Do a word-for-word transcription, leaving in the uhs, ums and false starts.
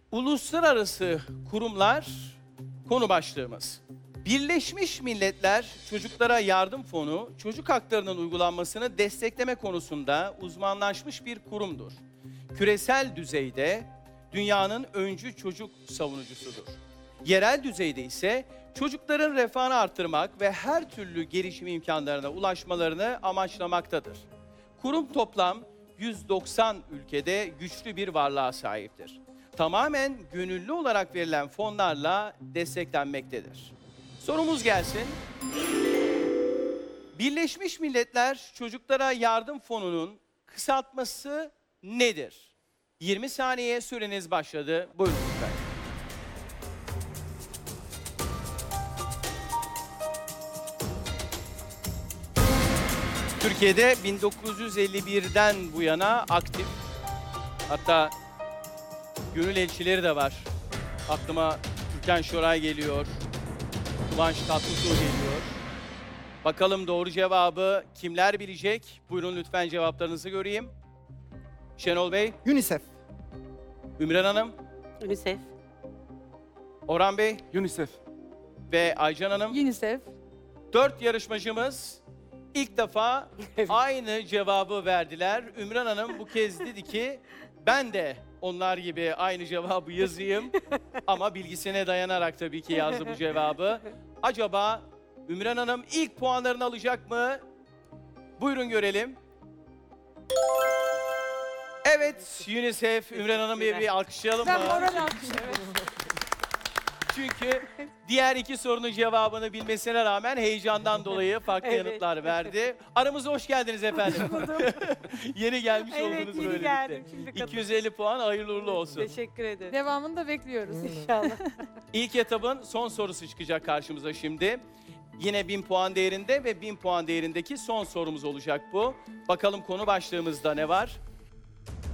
Uluslararası kurumlar konu başlığımız. Birleşmiş Milletler Çocuklara Yardım Fonu, çocuk haklarının uygulanmasını destekleme konusunda uzmanlaşmış bir kurumdur. Küresel düzeyde dünyanın öncü çocuk savunucusudur. Yerel düzeyde ise çocukların refahını artırmak ve her türlü gelişim imkanlarına ulaşmalarını amaçlamaktadır. Kurum toplam yüz doksan ülkede güçlü bir varlığa sahiptir. Tamamen gönüllü olarak verilen fonlarla desteklenmektedir. Sorumuz gelsin. Birleşmiş Milletler Çocuklara Yardım Fonu'nun kısaltması nedir? yirmi saniye süreniz başladı. Buyurun lütfen. Türkiye'de bin dokuz yüz elli birden bu yana aktif, hatta gönül elçileri de var. Aklıma Türkan Şoray geliyor, Kıvanç Tatlıtuğ geliyor. Bakalım doğru cevabı kimler bilecek? Buyurun lütfen cevaplarınızı göreyim. Şenol Bey, UNICEF. Ümran Hanım, UNICEF. Orhan Bey UNICEF. ve Aycan Hanım. UNICEF. Dört yarışmacımız ilk defa aynı cevabı verdiler. Ümran Hanım bu kez dedi ki ben de onlar gibi aynı cevabı yazayım. Ama bilgisine dayanarak tabii ki yazdı bu cevabı. Acaba Ümran Hanım ilk puanlarını alacak mı? Buyurun görelim. Evet, UNICEF. Ümran Hanım'ı bir, bir alkışlayalım mı? Ben moral alkışlıyorum. Çünkü diğer iki sorunun cevabını bilmesine rağmen heyecandan dolayı farklı Evet. yanıtlar verdi. Aramıza hoş geldiniz efendim. yeni gelmiş Evet, oldunuz yeni böylelikle. geldim, şimdi katıldım. iki yüz elli puan hayırlı uğurlu olsun. Teşekkür ederim. Devamını da bekliyoruz. İnşallah. İlk etabın son sorusu çıkacak karşımıza şimdi. Yine bin puan değerinde ve bin puan değerindeki son sorumuz olacak bu. Bakalım konu başlığımızda ne var?